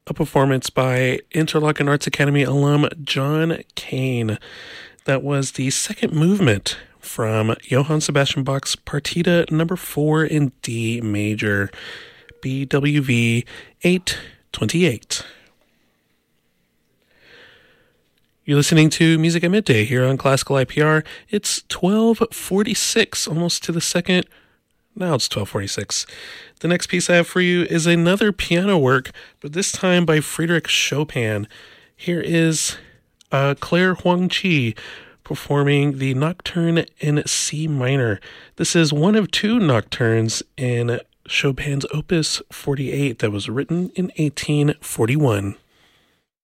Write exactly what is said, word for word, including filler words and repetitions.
a performance by Interlochen Arts Academy alum John Kane. That was the second movement from Johann Sebastian Bach's Partita number four in D major, B W V eight twenty-eight. You're listening to Music at Midday here on Classical I P R. It's twelve forty-six, almost to the second. Now it's twelve forty-six. The next piece I have for you is another piano work, but this time by Frédéric Chopin. Here is uh, Claire Huang Chi performing the Nocturne in C minor. This is one of two nocturnes in Chopin's Opus forty-eight that was written in eighteen forty-one.